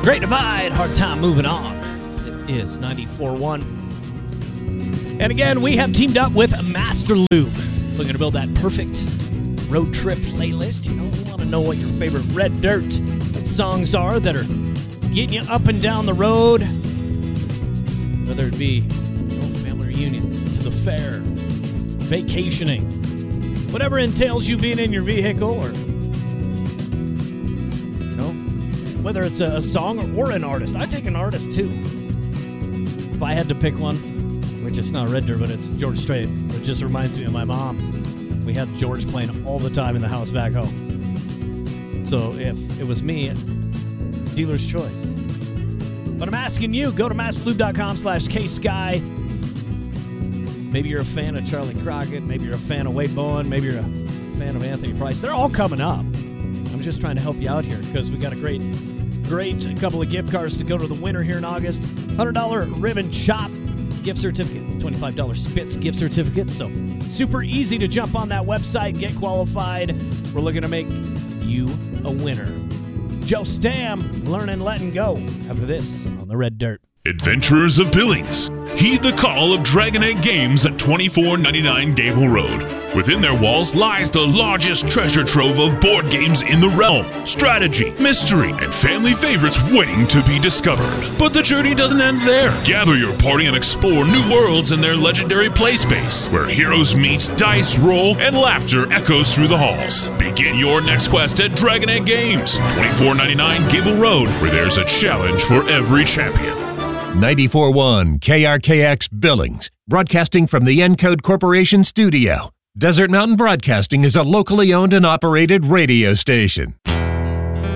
Great Divide, Hard Time Moving On. It is 94.1. And again, we have teamed up with Master Lube. Looking to build that perfect road trip playlist. You know, we want to know what your favorite Red Dirt songs are that are getting you up and down the road. Whether it be family reunions, to the fair, vacationing, whatever entails you being in your vehicle, or whether it's a song or an artist. I take an artist too. If I had to pick one, which it's not Red Dirt, but it's George Strait. It just reminds me of my mom. We had George playing all the time in the house back home. So if it was me, dealer's choice. But I'm asking you, go to masterlube.com/ksky. Maybe you're a fan of Charlie Crockett. Maybe you're a fan of Wade Bowen. Maybe you're a fan of Anthony Price. They're all coming up. I'm just trying to help you out here because we got a great couple of gift cards to go to the winner here in August. $100 Ribbon Chop gift certificate, $25 Spitz gift certificate. So super easy to jump on that website, get qualified. We're looking to make you a winner. Joe Stam, Learning, Letting Go. After this on the Red Dirt. Adventurers of Billings, heed the call of Dragon Egg Games at 2499 Gable Road. Within their walls lies the largest treasure trove of board games in the realm. Strategy, mystery, and family favorites waiting to be discovered. But the journey doesn't end there. Gather your party and explore new worlds in their legendary play space, where heroes meet, dice roll, and laughter echoes through the halls. Begin your next quest at Dragon Egg Games, 2499 Gable Road, where there's a challenge for every champion. 94.1 KRKX Billings, broadcasting from the Encode Corporation studio. Desert Mountain Broadcasting is a locally owned and operated radio station.